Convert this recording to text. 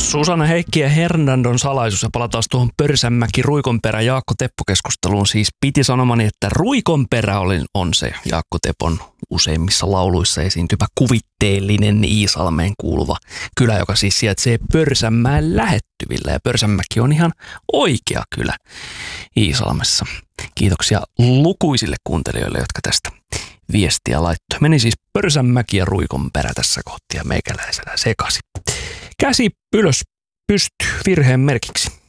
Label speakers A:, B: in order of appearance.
A: Susanna Heikki ja Hernandon salaisuus, ja palataan tuohon Pörsänmäki Ruikonperä Jaakko Teppo-keskusteluun. Siis piti sanomani, että Ruikonperä on se Jaakko Tepon useimmissa lauluissa esiintyvä kuvitteellinen Iisalmeen kuuluva kylä, joka siis sijaitsee Pörsänmäen lähettyvillä. Ja Pörsänmäki on ihan oikea kylä Iisalmessa. Kiitoksia lukuisille kuuntelijoille, jotka tästä viestiä laittoi. Meni siis Pörsänmäki ja Ruikonperä tässä kohti ja meikäläisellä sekasi. Käsi ylös pystyy virheen merkiksi.